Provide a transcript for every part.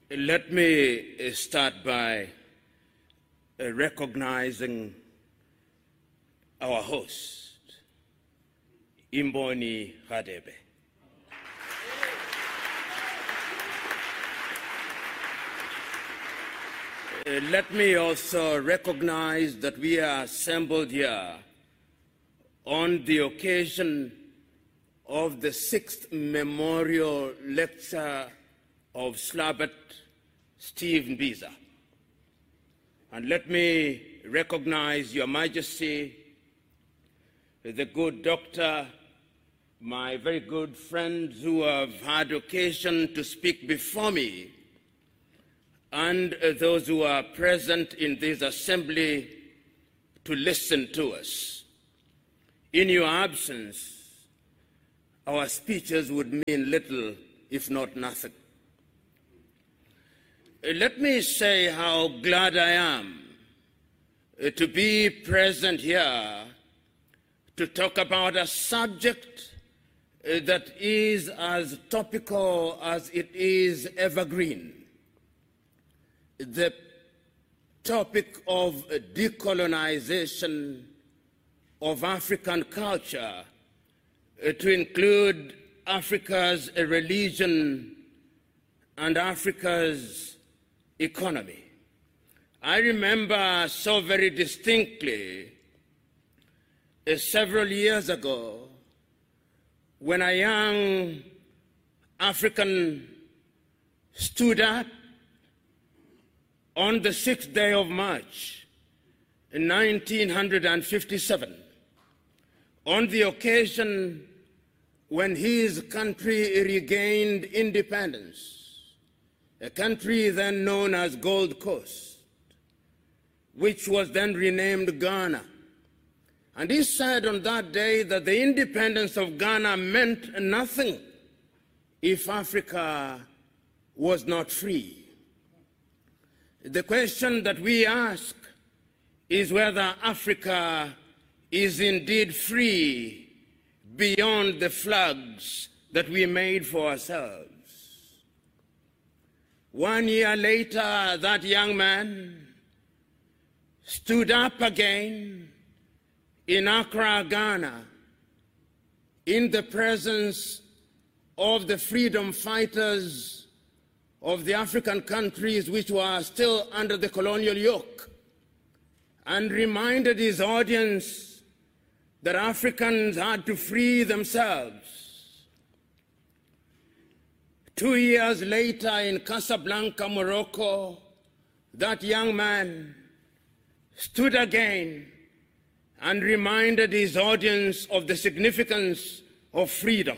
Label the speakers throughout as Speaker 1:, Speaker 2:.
Speaker 1: Let me start by recognizing our host, Imboni Radebe. Let me also recognize that we are assembled here on the occasion of the 6th Memorial Lecture of Slabat Steve Mbiza. And let me recognize Your Majesty, the good doctor, my very good friends who have had occasion to speak before me, and those who are present in this assembly to listen to us. In your absence, our speeches would mean little, if not nothing. Let me say how glad I am to be present here to talk about a subject that is as topical as it is evergreen. The topic of decolonization of African culture to include Africa's religion and Africa's economy. I remember so very distinctly several years ago when a young African stood up on the 6th day of March in 1957, on the occasion when his country regained independence, a country then known as Gold Coast, which was then renamed Ghana. And he said on that day that the independence of Ghana meant nothing if Africa was not free. The question that we ask is whether Africa is indeed free beyond the flags that we made for ourselves. 1 year later, that young man stood up again in Accra, Ghana, in the presence of the freedom fighters of the African countries which were still under the colonial yoke, and reminded his audience that Africans had to free themselves. 2 years later in Casablanca, Morocco, that young man stood again and reminded his audience of the significance of freedom.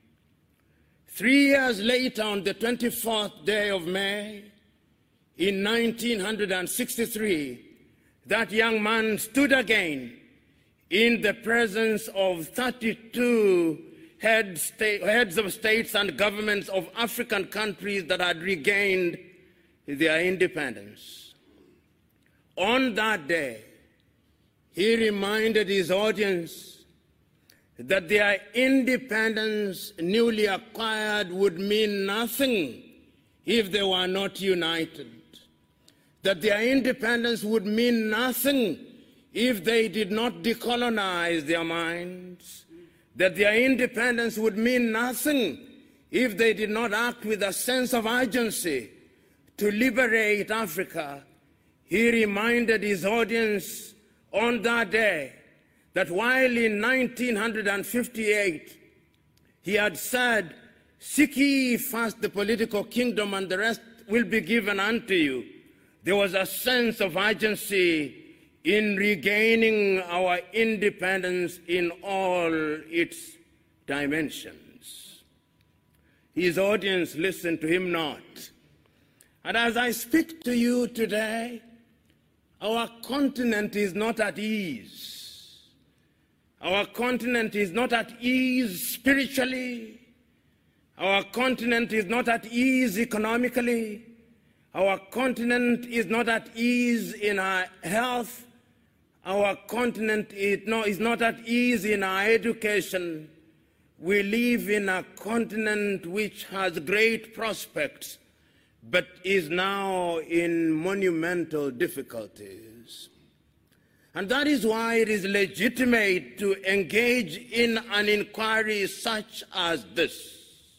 Speaker 1: 3 years later, on the 24th day of May, in 1963, that young man stood again in the presence of 32 heads of states and governments of African countries that had regained their independence. On that day, he reminded his audience that their independence newly acquired would mean nothing if they were not united, that their independence would mean nothing if they did not decolonize their minds, that their independence would mean nothing if they did not act with a sense of urgency to liberate Africa. He reminded his audience on that day that while in 1958 he had said, "Seek ye first the political kingdom and the rest will be given unto you," there was a sense of urgency in regaining our independence in all its dimensions. His audience listened to him not. And as I speak to you today, our continent is not at ease. Our continent is not at ease spiritually. Our continent is not at ease economically. Our continent is not at ease in our health. Our continent is not at ease in our education. We live in a continent which has great prospects, but is now in monumental difficulties. And that is why it is legitimate to engage in an inquiry such as this.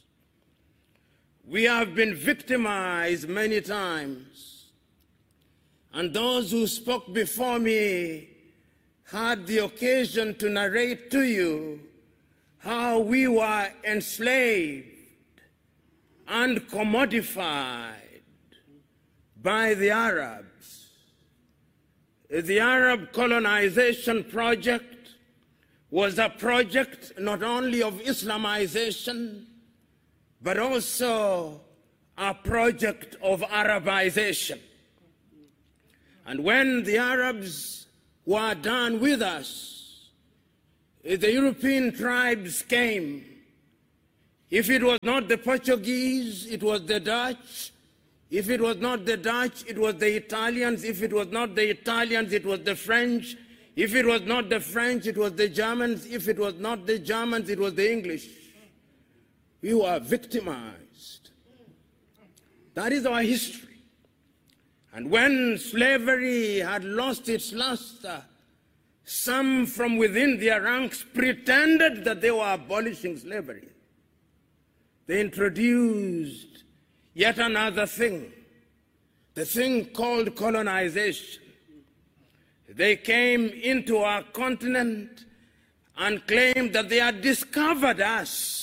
Speaker 1: We have been victimized many times, and those who spoke before me had the occasion to narrate to you how we were enslaved and commodified by the Arabs. The Arab colonization project was a project not only of Islamization, but also a project of Arabization. And when the Arabs were done with us, the European tribes came. If it was not the Portuguese, it was the Dutch. If it was not the Dutch, it was the Italians. If it was not the Italians, it was the French. If it was not the French, it was the Germans. If it was not the Germans, it was the English. We were victimized. That is our history. And when slavery had lost its luster, some from within their ranks pretended that they were abolishing slavery. They introduced yet another thing, the thing called colonization. They came into our continent and claimed that they had discovered us.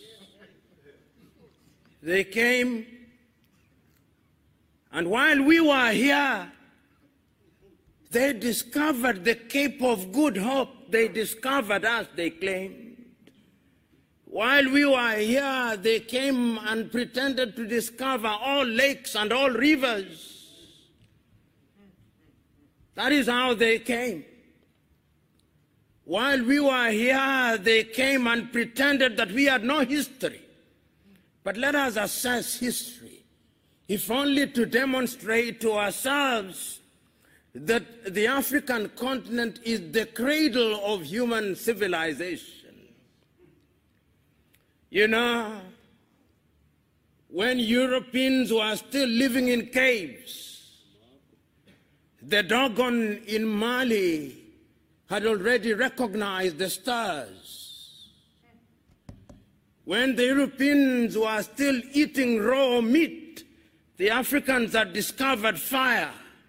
Speaker 1: They came, and while we were here, they discovered the Cape of Good Hope. They discovered us, they claimed. While we were here, they came and pretended to discover all lakes and all rivers. That is how they came. While we were here, they came and pretended that we had no history. But let us assess history, if only to demonstrate to ourselves that the African continent is the cradle of human civilization. You know, when Europeans were still living in caves, the Dogon in Mali had already recognized the stars. When the Europeans were still eating raw meat, the Africans had discovered fire.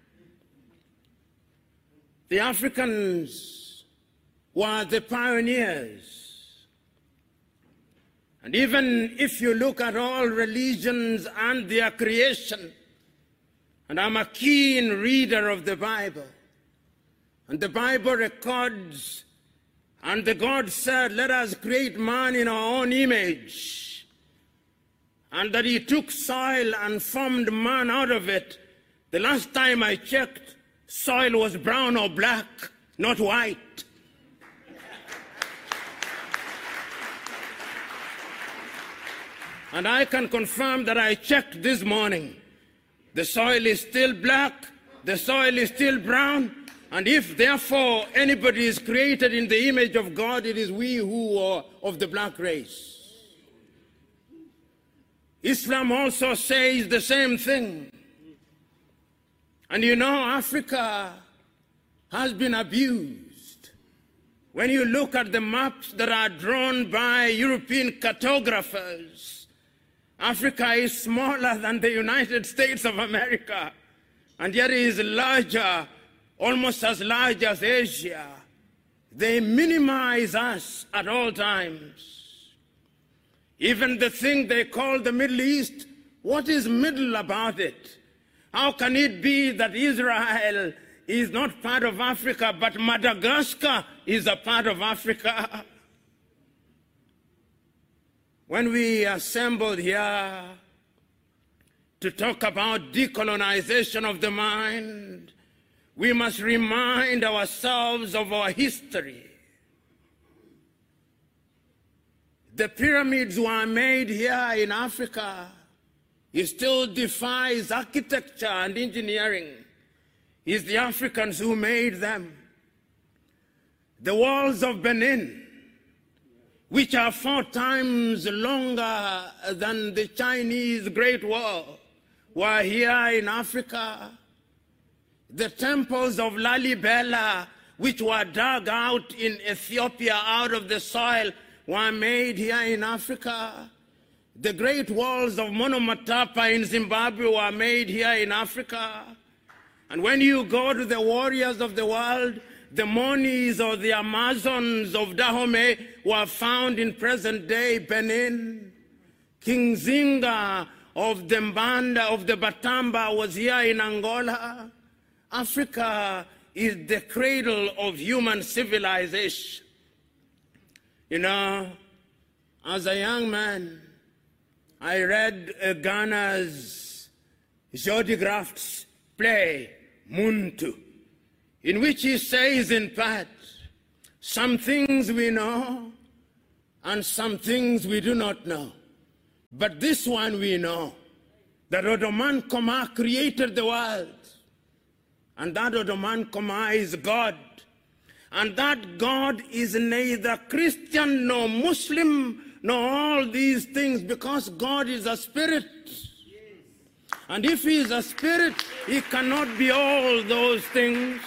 Speaker 1: The Africans were the pioneers. And even if you look at all religions and their creation, and I'm a keen reader of the Bible, and the Bible records, and the God said, let us create man in our own image. And that he took soil and formed man out of it. The last time I checked, soil was brown or black, not white. And I can confirm that I checked this morning. The soil is still black, the soil is still brown, and if therefore anybody is created in the image of God, it is we who are of the black race. Islam also says the same thing. And you know, Africa has been abused. When you look at the maps that are drawn by European cartographers, Africa is smaller than the United States of America, and yet it is larger, almost as large as Asia. They minimize us at all times. Even the thing they call the Middle East, what is middle about it? How can it be that Israel is not part of Africa, but Madagascar is a part of Africa? When we assembled here to talk about decolonization of the mind, we must remind ourselves of our history. The pyramids were made here in Africa. It still defies architecture and engineering. It's the Africans who made them. The walls of Benin, which are 4 times longer than the Chinese Great Wall, were here in Africa. The temples of Lalibela, which were dug out in Ethiopia out of the soil, were made here in Africa. The great walls of Monomotapa in Zimbabwe were made here in Africa. And when you go to the warriors of the world, the Monis or the Amazons of Dahomey were found in present-day Benin. King Zinga of the Mbanda, of the Batamba, was here in Angola. Africa is the cradle of human civilization. You know, as a young man, I read Ghana's Jody Graft's play, Muntu, in which he says in part, some things we know and some things we do not know. But this one we know, that Odoman Koma created the world, and that Odoman Koma is God, and that God is neither Christian nor Muslim nor all these things, because God is a spirit. And if he is a spirit, he cannot be all those things.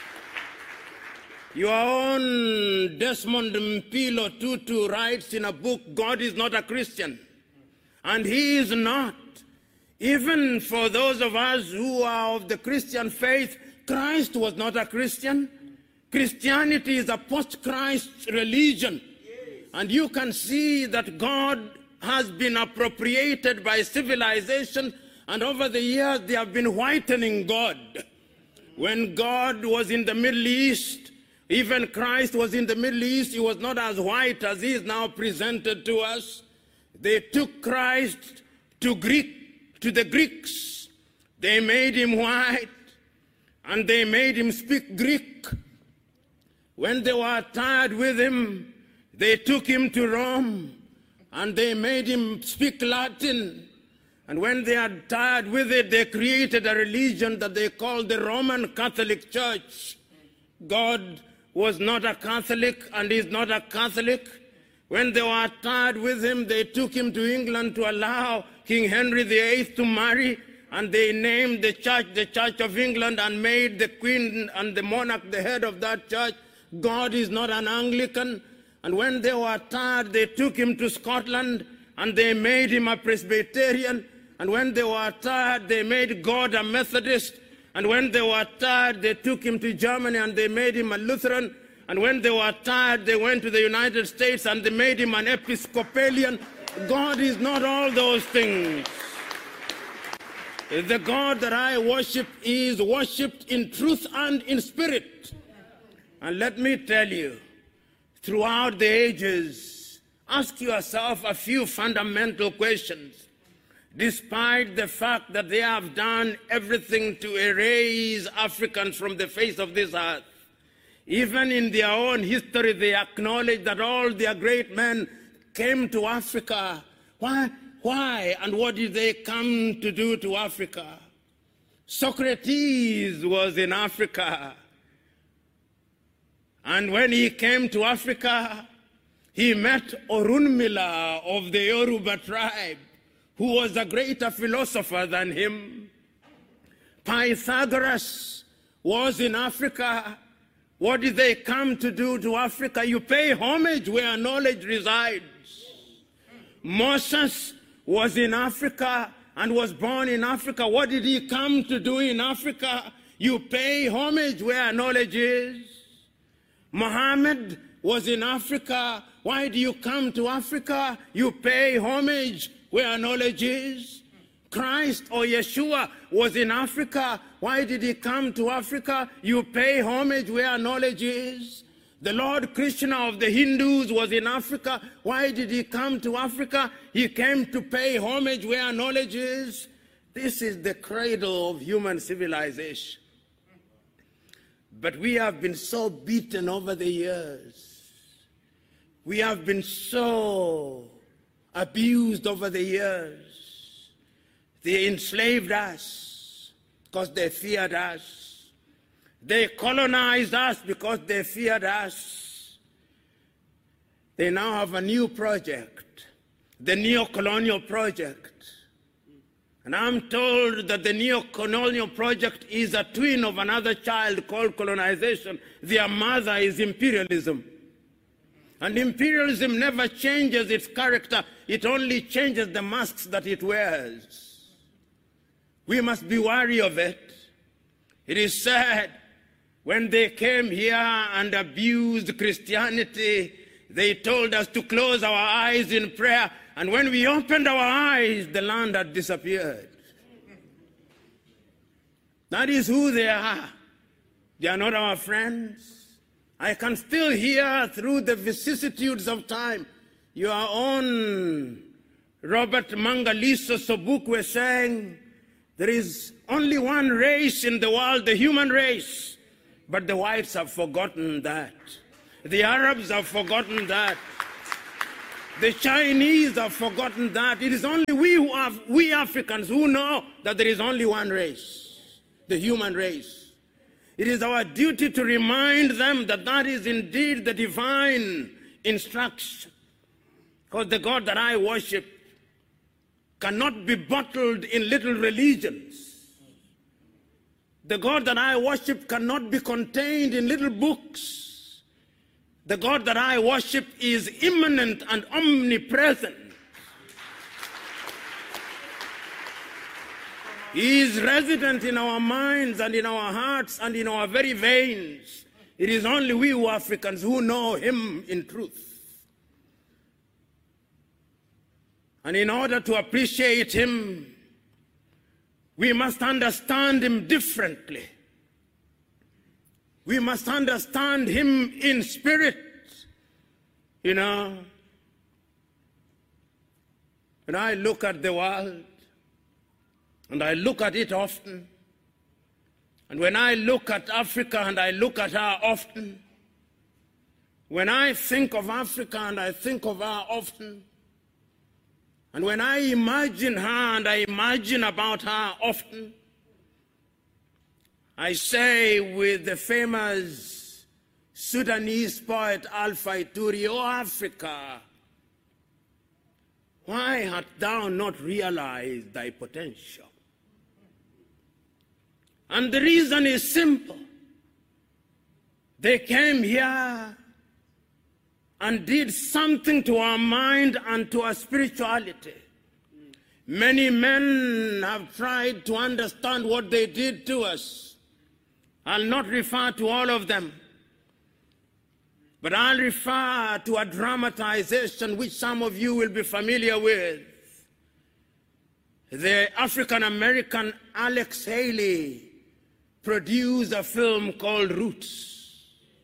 Speaker 1: Your own Desmond Mpilo Tutu writes in a book, God is not a Christian. And he is not. Even for those of us who are of the Christian faith, Christ was not a Christian. Christianity is a post-Christ religion. And you can see that God has been appropriated by civilization, and over the years they have been whitening God. When God was in the Middle East, even Christ was in the Middle East, he was not as white as he is now presented to us. They took Christ to the Greeks. They made him white, and they made him speak Greek. When they were tired with him, they took him to Rome, and they made him speak Latin. And when they had tired with it, they created a religion that they called the Roman Catholic Church. God was not a Catholic and is not a Catholic. When they were tired with him, they took him to England to allow King Henry VIII to marry, and they named the Church of England, and made the Queen and the monarch the head of that church. God is not an Anglican. And when they were tired, they took him to Scotland, and they made him a Presbyterian. And when they were tired, they made God a Methodist. And when they were tired, they took him to Germany, and they made him a Lutheran. And when they were tired, they went to the United States, and they made him an Episcopalian. God is not all those things. The God that I worship is worshipped in truth and in spirit. And let me tell you, throughout the ages, ask yourself a few fundamental questions. Despite the fact that they have done everything to erase Africans from the face of this earth, even in their own history, they acknowledge that all their great men came to Africa. Why? And what did they come to do to Africa? Socrates was in Africa. And when he came to Africa, he met Orunmila of the Yoruba tribe, who was a greater philosopher than him. Pythagoras was in Africa. What did they come to do to Africa? You pay homage where knowledge resides. Moses was in Africa and was born in Africa. What did he come to do in Africa? You pay homage where knowledge is. Muhammad was in Africa. Why do you come to Africa? You pay homage where knowledge is. Christ or Yeshua was in Africa. Why did he come to Africa? You pay homage where knowledge is. The Lord Krishna of the Hindus was in Africa. Why did he come to Africa? He came to pay homage where knowledge is. This is the cradle of human civilization. But we have been so beaten over the years. We have been so abused over the years. They enslaved us because they feared us. They colonized us because they feared us. They now have a new project, the neo-colonial project. And I'm told that the neo-colonial project is a twin of another child called colonization. Their mother is imperialism. And imperialism never changes its character. It only changes the masks that it wears. We must be wary of it. It is sad, when they came here and abused Christianity, they told us to close our eyes in prayer. And when we opened our eyes, the land had disappeared. That is who they are. They are not our friends. I can still hear through the vicissitudes of time your own Robert Mangaliso Sobukwe saying, there is only one race in the world, the human race. But the whites have forgotten that. The Arabs have forgotten that. The Chinese have forgotten that. It is only we Africans who know that there is only one race, the human race. It is our duty to remind them that that is indeed the divine instruction. Because the God that I worship cannot be bottled in little religions. The God that I worship cannot be contained in little books. The God that I worship is immanent and omnipresent. He is resident in our minds and in our hearts and in our very veins. It is only we who Africans who know him in truth. And in order to appreciate him, we must understand him differently. We must understand him in spirit. You know, when I look at the world, and I look at it often, and when I look at Africa and I look at her often, when I think of Africa and I think of her often, and when I imagine her and I imagine about her often, I say with the famous Sudanese poet Alpha Ituri, "O Africa, why hast thou not realized thy potential?" And the reason is simple. They came here and did something to our mind and to our spirituality. Many men have tried to understand what they did to us. I'll not refer to all of them, but I'll refer to a dramatization which some of you will be familiar with. The African-American Alex Haley produced a film called Roots.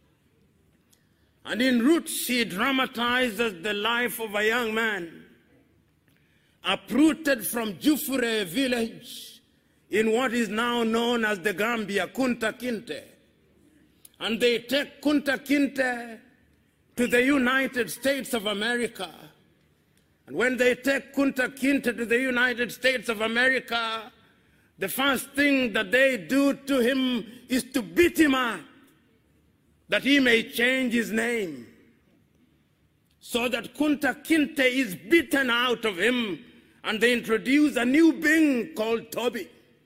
Speaker 1: And in Roots, he dramatizes the life of a young man uprooted from Jufure village in what is now known as the Gambia, Kunta Kinte. And they take Kunta Kinte to the United States of America. And when they take Kunta Kinte to the United States of America, the first thing that they do to him is to beat him up, that he may change his name. So that Kunta Kinte is beaten out of him, and they introduce a new being called Toby.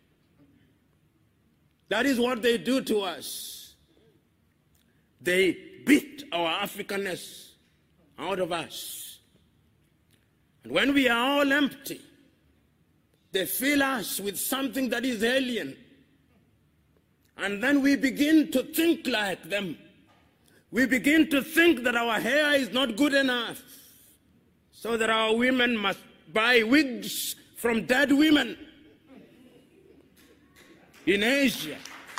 Speaker 1: That is what they do to us. They beat our Africanness out of us. And when we are all empty, they fill us with something that is alien. And then we begin to think like them. We begin to think that our hair is not good enough, so that our women must buy wigs from dead women in Asia,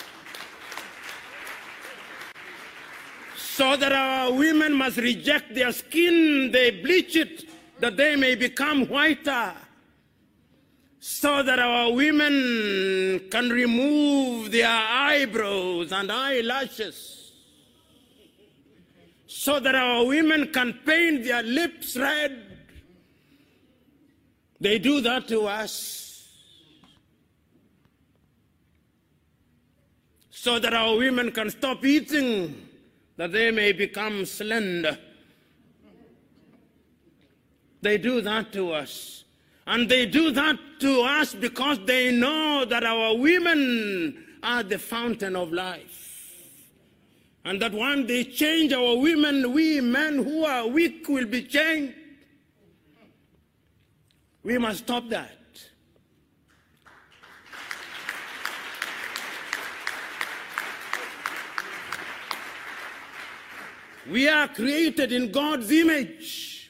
Speaker 1: so that our women must reject their skin, they bleach it, that they may become whiter, so that our women can remove their eyebrows and eyelashes, so that our women can paint their lips red. They do that to us, so that our women can stop eating, that they may become slender. They do that to us. And they do that to us because they know that our women are the fountain of life. And that when they change our women, we men who are weak will be changed. We must stop that. We are created in God's image.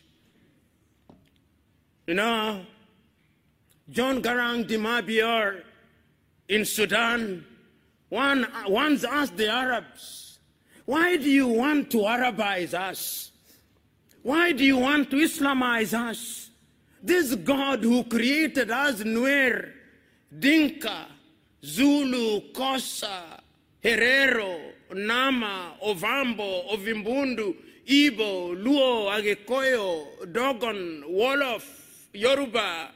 Speaker 1: You know, John Garang de Mabior in Sudan once asked the Arabs, why do you want to Arabize us? Why do you want to Islamize us? This God who created us, Nuer, Dinka, Zulu, Kosa, Herero, Nama, Ovambo, Ovimbundu, Igbo, Luo, Agekoyo, Dogon, Wolof, Yoruba,